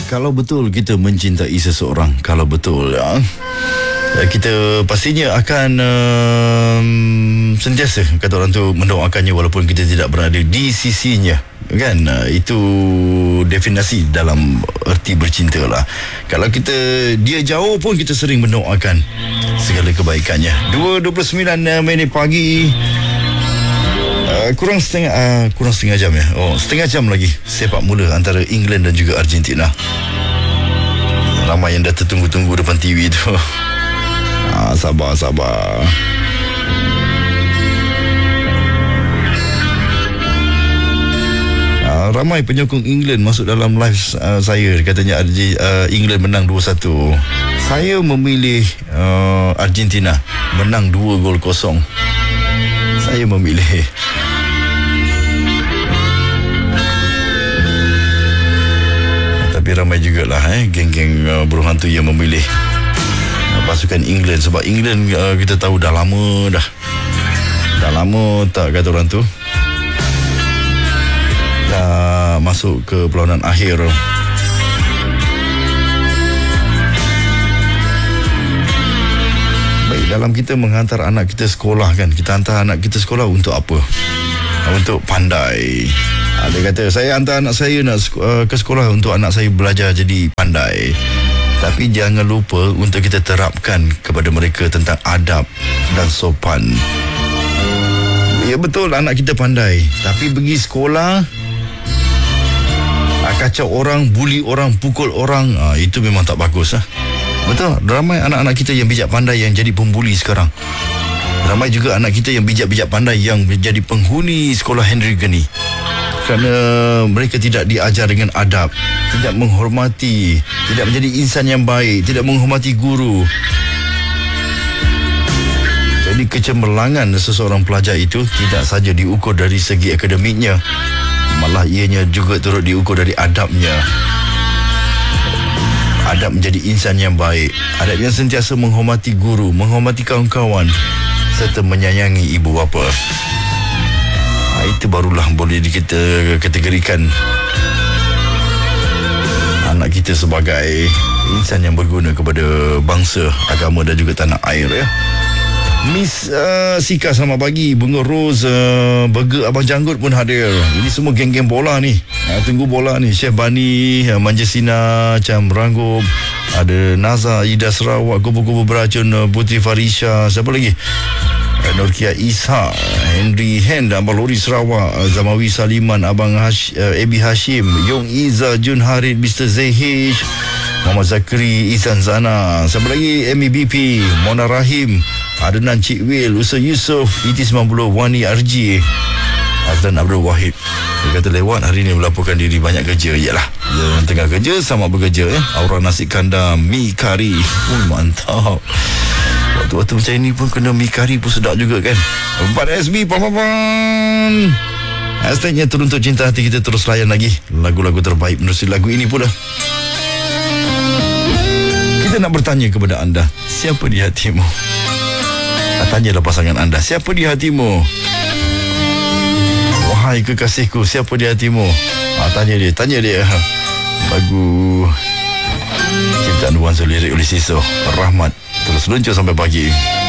Kalau betul kita mencintai seseorang, kalau betul kita pastinya akan sentiasa, kata orang tu, mendoakannya walaupun kita tidak berada di sisinya, kan? Itu definisi dalam erti bercinta lah. Kalau dia jauh pun kita sering mendoakan segala kebaikannya. 2:29 minit pagi. Kurang setengah jam ya. Setengah jam lagi sepak mula antara England dan juga Argentina. Ramai yang dah tertunggu-tunggu depan TV tu. Sabar. Ramai penyokong England masuk dalam live saya. Katanya England menang 2-1. Saya memilih Argentina menang 2-0. Saya memilih. Tapi ramai jugalah geng-geng burung hantu yang memilih pasukan England. Sebab England kita tahu dah lama tak, kata orang tu, dah masuk ke perlawanan akhir. Baik, dalam kita menghantar anak kita sekolah, kan, kita hantar anak kita sekolah untuk apa? Untuk pandai. Dia kata, saya hantar anak saya ke sekolah untuk anak saya belajar jadi pandai. Tapi jangan lupa untuk kita terapkan kepada mereka tentang adab dan sopan. Ya betul, anak kita pandai, tapi pergi sekolah kacau orang, buli orang, pukul orang, itu memang tak bagus. Betul, ramai anak-anak kita yang bijak pandai yang jadi pembuli sekarang. Ramai juga anak kita yang bijak-bijak pandai yang menjadi penghuni sekolah Henry Geni. Kerana mereka tidak diajar dengan adab, tidak menghormati, tidak menjadi insan yang baik, tidak menghormati guru. Jadi kecemerlangan seseorang pelajar itu tidak saja diukur dari segi akademiknya, malah ianya juga turut diukur dari adabnya. Adab menjadi insan yang baik, adab yang sentiasa menghormati guru, menghormati kawan-kawan, serta menyayangi ibu bapa. Itu barulah boleh kita kategorikan anak kita sebagai insan yang berguna kepada bangsa, agama dan juga tanah air, ya. Miss Sika, selamat pagi. Bunga Rose, Burger Abang Janggut pun hadir. Ini semua geng-geng bola ni. Tunggu bola ni. Syekh Bani, Manjesina, Cam Ranggup, ada Naza, Ida Sarawak, Kubu-Kubu Beracun, Putri Farisha, siapa lagi? Norkia Isa, Henry Hand, Abang Lori Sarawak, Zamawi Saliman, Abang Ebi Hashim, Yong Iza, Jun Harid, Mr. Zehish, Muhammad Zakri, Izan Zana, siapa lagi? MEBP, Mona Rahim, Adnan Cik Wil, Usa Yusof, ET90, Wani RG, Azlan Abdul Wahid. Dia kata lewat hari ni melaporkan diri banyak kerja. Yalah, dia tengah kerja, sama bekerja, Aura nasi kandar, mi kari. Mantap. Waktu-waktu macam ini pun kena mi kari pun sedap juga, kan? 4SB, pan. Hashtagnya Teruntuk Cinta Hati. Kita terus layan lagi lagu-lagu terbaik menerusi lagu ini pula. Kita nak bertanya kepada anda, siapa di hatimu? Tanyalah pasangan anda, siapa di hatimu? Wahai kekasihku, siapa di hatimu? Tanya dia. Lagu ciptaan Wan Zul, lirik oleh Siso Rahmat. Terus luncur sampai pagi.